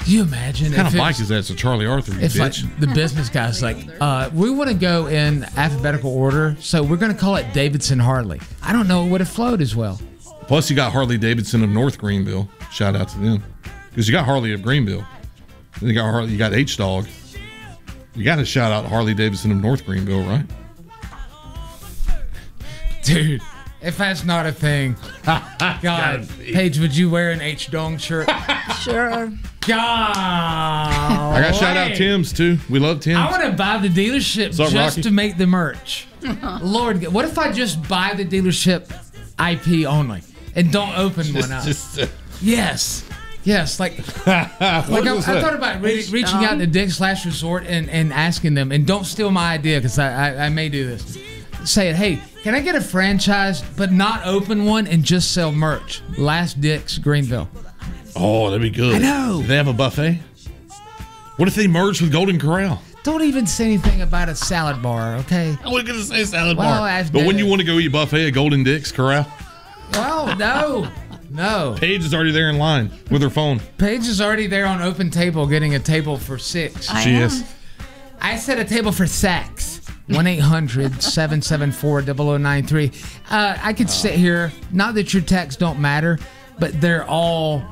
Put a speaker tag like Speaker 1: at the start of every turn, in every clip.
Speaker 1: you imagine?
Speaker 2: What kind of bike is that? It's a Charlie Arthur, you
Speaker 1: if
Speaker 2: bitch.
Speaker 1: like the business guy's like, we want to go in alphabetical order, so we're going to call it Davidson Harley. I don't know it would have flowed as well.
Speaker 2: Plus, you got Harley Davidson of North Greenville. Shout out to them. Because you got Harley of Greenville. Then you got Harley, you got H-Dog. You got to shout out Harley Davidson of North Greenville, right?
Speaker 1: Dude, if that's not a thing, God, Paige, would you wear an H-Dong shirt?
Speaker 3: Sure.
Speaker 1: God,
Speaker 2: I got shout out Tim's too. We love Tim's.
Speaker 1: I want to buy the dealership
Speaker 2: What's up,
Speaker 1: just
Speaker 2: Rocky?
Speaker 1: to make the merch. Lord, what if I just buy the dealership IP only and don't open one up? Yes. Yes, like I thought about reaching out to Dick's Last Resort and asking them, and don't steal my idea because I may do this. Saying, hey, can I get a franchise but not open one and just sell merch? Last Dick's Greenville.
Speaker 2: Oh, that'd be good.
Speaker 1: I know.
Speaker 2: Do they have a buffet? What if they merged with Golden Corral?
Speaker 1: Don't even say anything about a salad bar, okay?
Speaker 2: I was going to say salad
Speaker 1: Well,
Speaker 2: bar. But when you want to go eat buffet at Golden Dick's Corral,
Speaker 1: Well, no.
Speaker 2: Paige is already there in line with her phone.
Speaker 1: Paige is already there on Open Table getting a table for 6.
Speaker 2: She is.
Speaker 1: I said a table for sex. 1-800-774-0093. I could sit here. Not that your texts don't matter, but they're all.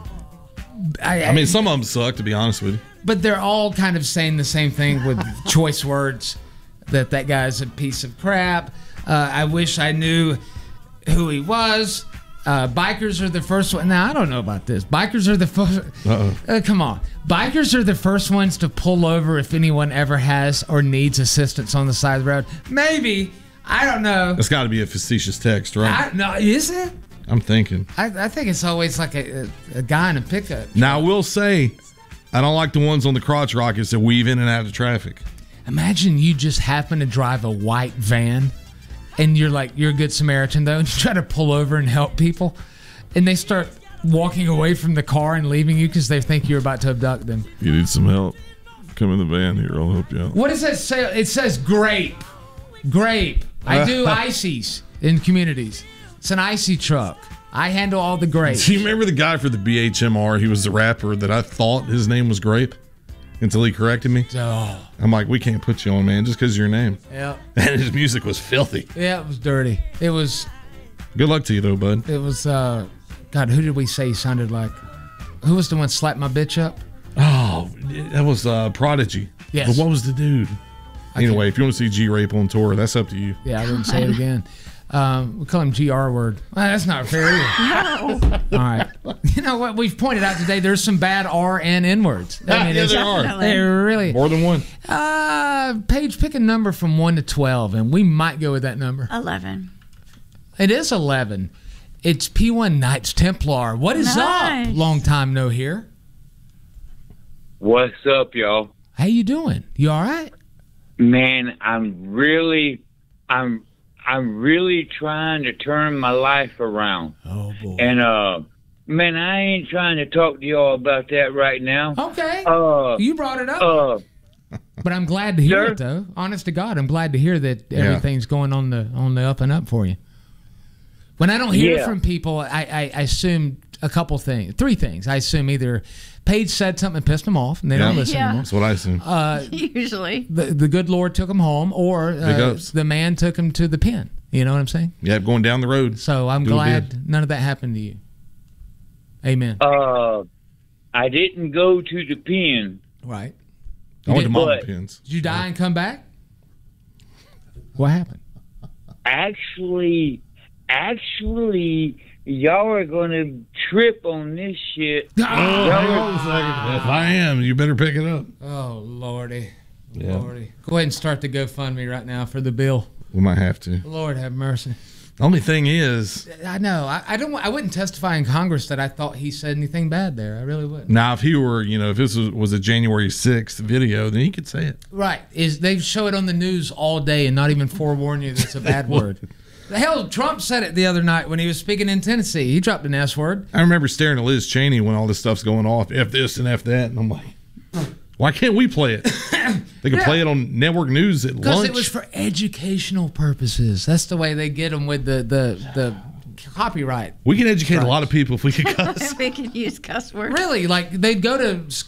Speaker 2: I mean, some of them suck, to be honest with you.
Speaker 1: But they're all kind of saying the same thing with choice words. That guy's a piece of crap. I wish I knew who he was. Bikers are the first one. Now, I don't know about this. Bikers are the first. Come on. Bikers are the first ones to pull over if anyone ever has or needs assistance on the side of the road. Maybe. I don't know.
Speaker 2: That's got to be a facetious text, right?
Speaker 1: No, is it?
Speaker 2: I'm thinking.
Speaker 1: I think it's always like a guy in a pickup.
Speaker 2: Now, I will say, I don't like the ones on the crotch rockets that weave in and out of traffic.
Speaker 1: Imagine you just happen to drive a white van. And you're a good Samaritan, though, and you try to pull over and help people, and they start walking away from the car and leaving you because they think you're about to abduct them.
Speaker 2: You need some help? Come in the van here. I'll help you out.
Speaker 1: What does that say? It says grape. Grape. I do ices in communities. It's an icy truck. I handle all the grapes.
Speaker 2: Do you remember the guy for the BHMR? He was the rapper that I thought his name was Grape until he corrected me.
Speaker 1: Oh.
Speaker 2: I'm like, we can't put you on, man, just because of your name.
Speaker 1: Yeah.
Speaker 2: And his music was filthy.
Speaker 1: Yeah, it was dirty. It was.
Speaker 2: Good luck to you, though, bud.
Speaker 1: It was, God, who did we say he sounded like? Who was the one slapped my bitch up?
Speaker 2: Oh, that was Prodigy.
Speaker 1: Yes.
Speaker 2: But what was the dude? Anyway, if you want to see G-Rape on tour, that's up to you.
Speaker 1: Yeah, I didn't say it again. We call him GR word. Well, that's not fair either.
Speaker 3: No.
Speaker 1: All right. You know what? We've pointed out today there's some bad R and N words. I mean,
Speaker 2: Yeah, there are.
Speaker 1: They're really.
Speaker 2: More than one.
Speaker 1: Paige, pick a number from 1 to 12, and we might go with that number.
Speaker 3: 11.
Speaker 1: It is 11. It's P1 Knights Templar. What is
Speaker 3: Nice.
Speaker 1: up? Long time no hear.
Speaker 4: What's up, y'all?
Speaker 1: How you doing? You all right?
Speaker 4: Man, I'm really trying to turn my life around.
Speaker 1: Oh boy.
Speaker 4: And man, I ain't trying to talk to y'all about that right now.
Speaker 1: Okay.
Speaker 4: Uh,
Speaker 1: You brought it up. But I'm glad to hear
Speaker 4: Sir?
Speaker 1: it, though. Honest to God, I'm glad to hear that everything's going on the up and up for you. When I don't hear from people, I assume a couple things, 3 things. I assume either Paige said something and pissed them off, and they don't listen anymore.
Speaker 2: That's what I assume.
Speaker 3: Usually.
Speaker 1: The good Lord took them home, or the man took them to the pen. You know what I'm saying?
Speaker 2: Yeah, going down the road.
Speaker 1: So I'm glad none of that happened to you. Amen.
Speaker 4: I didn't go to the pen.
Speaker 1: Right.
Speaker 2: I went to Mama
Speaker 4: But-
Speaker 2: Pins.
Speaker 1: Did you die and come back? What happened?
Speaker 4: Actually, y'all are going to trip on this shit.
Speaker 2: If I am, you better pick it up.
Speaker 1: Oh, Lordy.
Speaker 2: Yeah.
Speaker 1: Lordy. Go ahead and start the GoFundMe right now for the bill.
Speaker 2: We might have to.
Speaker 1: Lord have mercy.
Speaker 2: The only thing is,
Speaker 1: I know. I wouldn't testify in Congress that I thought he said anything bad there. I really wouldn't.
Speaker 2: now if he were, if this was a January 6th video, then he could say it.
Speaker 1: Right. They show it on the news all day and not even forewarn you that it's a bad word. The hell, Trump said it the other night when he was speaking in Tennessee. He dropped an S word.
Speaker 2: I remember staring at Liz Cheney when all this stuff's going off. F this and F that. And I'm like, why can't we play it? They could play it on network news at
Speaker 1: Because
Speaker 2: lunch.
Speaker 1: it was for educational purposes. That's the way they get them with the copyright.
Speaker 2: We can educate a lot of people if we could cuss.
Speaker 3: We could use cuss words.
Speaker 1: Really, like they'd go to